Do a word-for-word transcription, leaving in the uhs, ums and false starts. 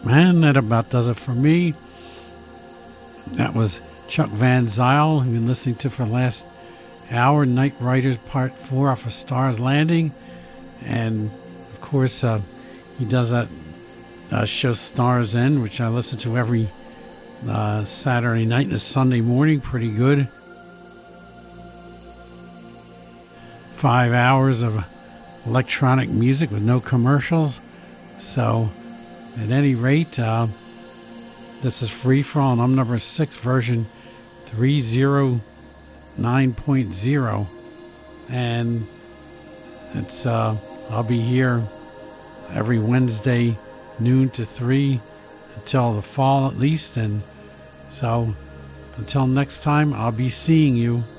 And that about does it for me. That was Chuck Van Zyl, who you've been listening to for the last hour. Night Riders Part four off of Stars Landing. And, of course, uh, he does that uh, show Stars End, which I listen to every uh, Saturday night and Sunday morning. Pretty good. Five hours of electronic music with no commercials. So, at any rate, uh, this is Free For All, and I'm number six, version three oh nine point oh. And it's uh, I'll be here every Wednesday, noon to three, until the fall at least. And so, until next time, I'll be seeing you.